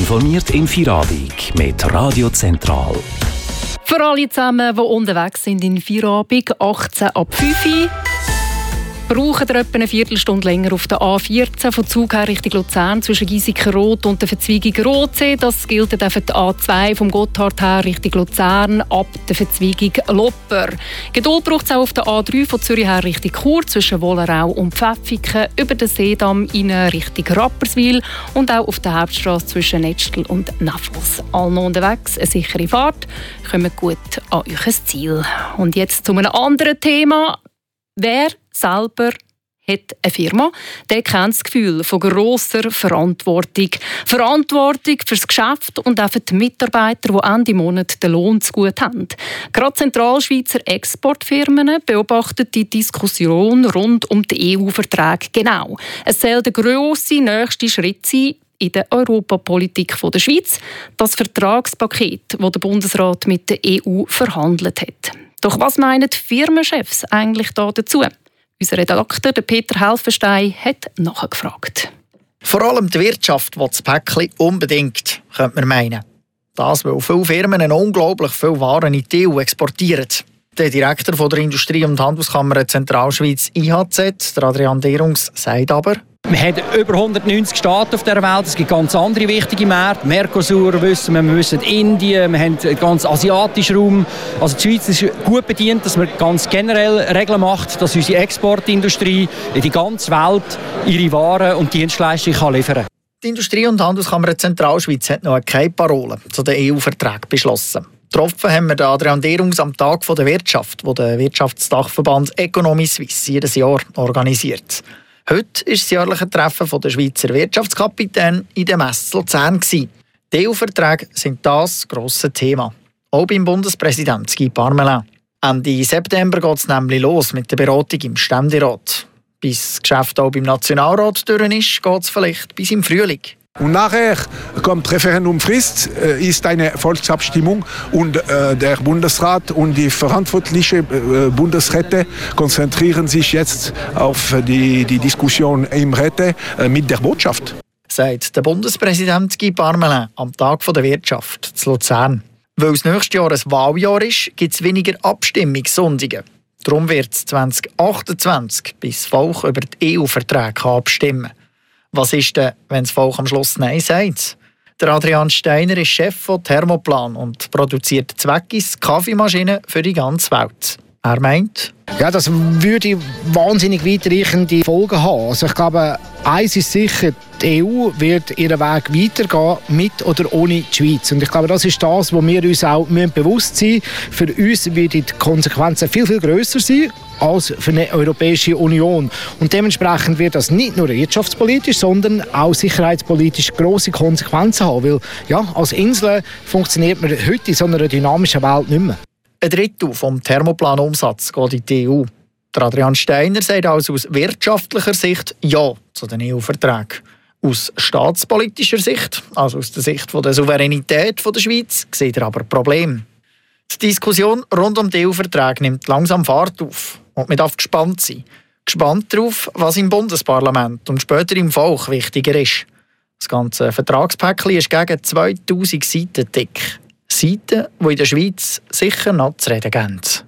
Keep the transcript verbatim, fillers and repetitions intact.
informiert im Feierabend mit Radio Zentral. Für alle zusammen, die unterwegs sind in Feierabend, achtzehn ab fünf Uhr, brauchen ihr etwa eine Viertelstunde länger auf der A vierzehn von Zug her Richtung Luzern zwischen Giesiken-Rot und der Verzweigung Rotsee. Das gilt auch für die A zwei vom Gotthard her Richtung Luzern ab der Verzweigung Lopper. Geduld braucht es auch auf der A drei von Zürich her Richtung Chur zwischen Wollerau und Pfäffiken, über den Seedamm in Richtung Rapperswil und auch auf der Hauptstrasse zwischen Netztel und Neffels. Alle unterwegs, eine sichere Fahrt, kommen gut an euer Ziel. Und jetzt zu einem anderen Thema. Wer selber hat eine Firma, der kennt das Gefühl von grosser Verantwortung. Verantwortung für das Geschäft und auch für die Mitarbeiter, die Ende Monat den Lohn zu gut haben. Gerade Zentralschweizer Exportfirmen beobachten die Diskussion rund um die E U-Verträge genau. Es soll der grosse nächste Schritt sein in der Europapolitik der Schweiz, das Vertragspaket, das der Bundesrat mit der E U verhandelt hat. Doch was meinen die Firmenchefs eigentlich da dazu? Unser Redakteur Peter Helfenstein hat nachgefragt. Vor allem die Wirtschaft will das Päckchen unbedingt, könnte man meinen. Das, weil viele Firmen unglaublich viele Waren in die E U exportieren. Der Direktor von der Industrie- und Handelskammer Zentralschweiz I H Z, der Adrian Derungs, sagt aber: Wir haben über hundertneunzig Staaten auf dieser Welt. Es gibt ganz andere wichtige Märkte. Mercosur wissen wir, wir wissen Indien, wir haben einen ganz asiatischen Raum. Also die Schweiz ist gut bedient, dass man ganz generell Regeln macht, dass unsere Exportindustrie in die ganze Welt ihre Waren und Dienstleistungen liefern kann. Die Industrie- und Handelskammer Zentralschweiz hat noch keine Parole zu den E U-Verträgen beschlossen. Getroffen haben wir Adrian Derungs am Tag der Wirtschaft, wo der Wirtschaftsdachverband Economy Suisse jedes Jahr organisiert. Heute war das jährliche Treffen der Schweizer Wirtschaftskapitäne in der Messe Luzern. Die E U-Verträge sind das grosse Thema. Auch beim Bundespräsidenten Guy Parmelin. Ende September geht es nämlich los mit der Beratung im Ständerat. Bis das Geschäft auch beim Nationalrat durch ist, geht es vielleicht bis im Frühling. Und nachher kommt Referendumfrist, ist eine Volksabstimmung und äh, der Bundesrat und die verantwortlichen äh, Bundesräte konzentrieren sich jetzt auf die, die Diskussion im Räte äh, mit der Botschaft. Sagt der Bundespräsident Guy Parmelin am Tag der Wirtschaft zu Luzern. Weil es nächstes Jahr ein Wahljahr ist, gibt es weniger Abstimmungssonntage. Darum wird es zwanzig achtundzwanzig bis das Volk über die E U-Verträge abstimmen. Was ist denn, wenn das Volk am Schluss Nein sagt? Der Adrian Steiner ist Chef von Thermoplan und produziert Zweckis Kaffeemaschinen für die ganze Welt. Er meint: Ja, das würde wahnsinnig weitreichende Folgen haben. Also ich glaube, eins ist sicher, die E U wird ihren Weg weitergehen, mit oder ohne die Schweiz. Und ich glaube, das ist das, wo wir uns auch bewusst sein müssen. Für uns werden die Konsequenzen viel, viel grösser sein als für eine Europäische Union. Und dementsprechend wird das nicht nur wirtschaftspolitisch, sondern auch sicherheitspolitisch grosse Konsequenzen haben. Weil ja, als Insel funktioniert man heute in so einer dynamischen Welt nicht mehr. Ein Drittel vom Thermoplan-Umsatz geht in die E U. Der Adrian Steiner sagt also aus wirtschaftlicher Sicht Ja zu den E U-Verträgen. Aus staatspolitischer Sicht, also aus der Sicht der Souveränität der Schweiz, sieht er aber Probleme. Die Diskussion rund um die E U-Verträge nimmt langsam Fahrt auf und man darf gespannt sein. Gespannt darauf, was im Bundesparlament und später im Volk wichtiger ist. Das ganze Vertragspäckchen ist gegen zweitausend Seiten dick. Seiten, die in der Schweiz sicher noch zu reden geben.